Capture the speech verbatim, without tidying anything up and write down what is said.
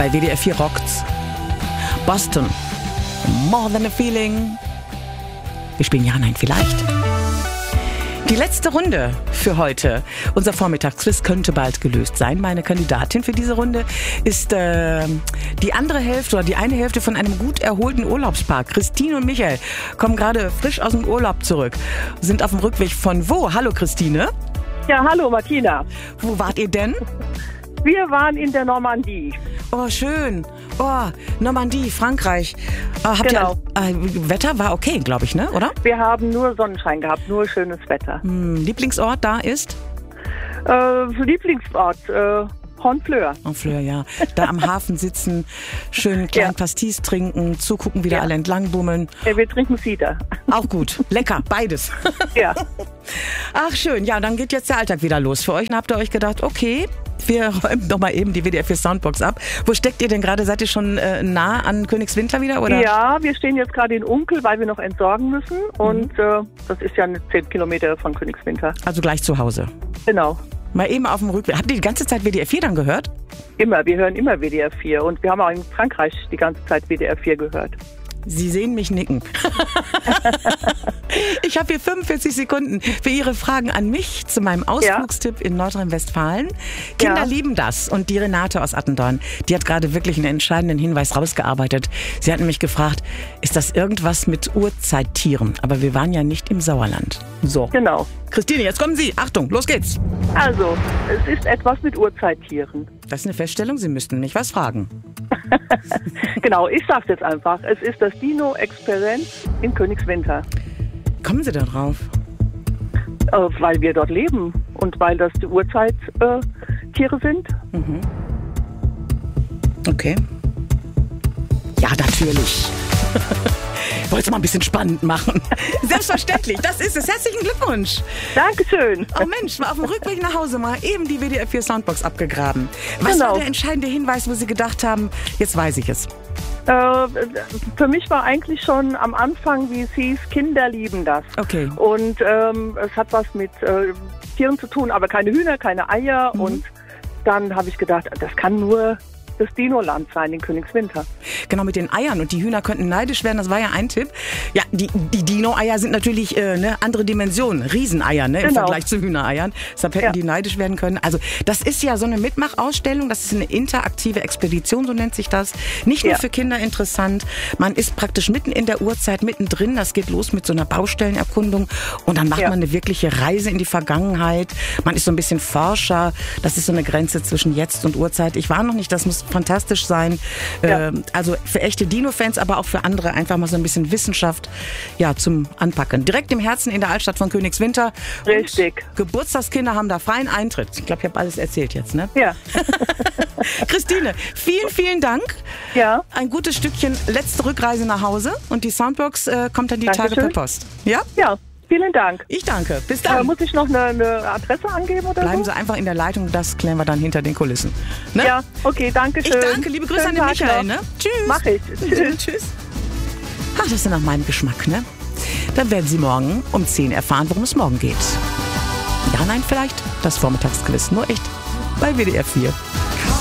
Bei W D R vier rockt's. Boston. More than a feeling. Wir spielen Ja, Nein, Vielleicht. Die letzte Runde für heute. Unser Vormittagsquiz könnte bald gelöst sein. Meine Kandidatin für diese Runde ist äh, die andere Hälfte oder die eine Hälfte von einem gut erholten Urlaubspaar. Christine und Michael kommen gerade frisch aus dem Urlaub zurück. Sind auf dem Rückweg von wo? Hallo Christine. Ja, hallo Martina. Wo wart ihr denn? Wir waren in der Normandie. Oh, schön. Oh, Normandie, Frankreich. Oh, habt Genau. ihr, äh, Wetter war okay, glaube ich, ne? Oder? Wir haben nur Sonnenschein gehabt, nur schönes Wetter. Hm, Lieblingsort da ist? Äh, Lieblingsort, äh, Honfleur. Honfleur, ja. Da am Hafen sitzen, schön kleinen Ja. Pastis trinken, zugucken, wie da Ja. alle entlang bummeln. Ja, wir trinken Cider. Auch gut. Lecker, beides. Ja, Ach, schön. Ja, dann geht jetzt der Alltag wieder los für euch. Dann habt ihr euch gedacht, okay, wir räumen doch mal eben die W D R vier Soundbox ab. Wo steckt ihr denn gerade? Seid ihr schon äh, nah an Königswinter wieder, oder? ja, wir stehen jetzt gerade in Unkel, weil wir noch entsorgen müssen. Und äh, das ist ja zehn Kilometer von Königswinter. Also gleich zu Hause. Genau. Mal eben auf dem Rückweg. Habt ihr die ganze Zeit W D R vier dann gehört? Immer, wir hören immer W D R vier. Und wir haben auch in Frankreich die ganze Zeit W D R vier gehört. Sie sehen mich nicken. Ich habe hier fünfundvierzig Sekunden für Ihre Fragen an mich zu meinem Ausflugstipp in Nordrhein-Westfalen. Kinder Ja. lieben das. Und die Renate aus Attendorn, die hat gerade wirklich einen entscheidenden Hinweis rausgearbeitet. Sie hat nämlich gefragt, ist das irgendwas mit Urzeittieren? Aber wir waren ja nicht im Sauerland. So. Genau. Christine, jetzt kommen Sie. Achtung, los geht's. Also, es ist etwas mit Urzeittieren. Das ist eine Feststellung, Sie müssten mich was fragen. Genau, ich sag's jetzt einfach. Es ist das Dino-Experiment in Königswinter. Kommen Sie da drauf? Äh, weil wir dort leben und weil das die Urzeittiere äh, Tiere sind. Okay. Ja, natürlich. Wollte es mal ein bisschen spannend machen. Selbstverständlich, das ist es. Herzlichen Glückwunsch. Dankeschön. Oh Mensch, mal auf dem Rückweg nach Hause mal eben die W D R vier Soundbox abgegraben. Was Genau. war der entscheidende Hinweis, wo Sie gedacht haben, jetzt weiß ich es? Äh, für mich war eigentlich schon am Anfang, wie es hieß, Kinder lieben das. Okay. Und ähm, es hat was mit äh, Tieren zu tun, aber keine Hühner, keine Eier. Mhm. Und dann habe ich gedacht, das kann nur das Dino-Land sein in Königswinter. Genau, mit den Eiern. Und die Hühner könnten neidisch werden, das war ja ein Tipp. Ja, die, die Dino-Eier sind natürlich äh, ne, andere Dimensionen. Rieseneier, ne, im Genau. Vergleich zu Hühnereiern. Deshalb hätten Ja. die neidisch werden können. Also das ist ja so eine Mitmachausstellung. Das ist eine interaktive Expedition, so nennt sich das. Nicht nur Ja. für Kinder interessant. Man ist praktisch mitten in der Urzeit, mittendrin. Das geht los mit so einer Baustellenerkundung. Und dann macht Ja. man eine wirkliche Reise in die Vergangenheit. Man ist so ein bisschen Forscher. Das ist so eine Grenze zwischen Jetzt und Urzeit. Ich war noch nicht, das muss fantastisch sein. Ja. Ähm, also für echte Dino-Fans, aber auch für andere einfach mal so ein bisschen Wissenschaft ja, zum Anpacken. Direkt im Herzen in der Altstadt von Königswinter. Richtig. Und Geburtstagskinder haben da freien Eintritt. Ich glaube, ich habe alles erzählt jetzt, ne? Ja. Christine, vielen, vielen Dank. Ja. Ein gutes Stückchen letzte Rückreise nach Hause und die Soundbox äh, kommt dann die Tage Dankeschön. per Post. Ja? Ja, vielen Dank. Ich danke. Bis Äh, dann. muss ich noch eine, eine Adresse angeben oder Bleiben so? Sie einfach in der Leitung, das klären wir dann hinter den Kulissen. Ne? Ja, okay, danke Ich schön. danke, liebe Grüße Schönen an den Tag Michael. noch. Ne? Tschüss. Mach ich. Tschüss. Tschüss. Ach, das ist nach meinem Geschmack, ne? Dann werden Sie morgen um zehn erfahren, worum es morgen geht. Ja, nein, vielleicht das Vormittagsquiz. Nur echt bei W D R vier.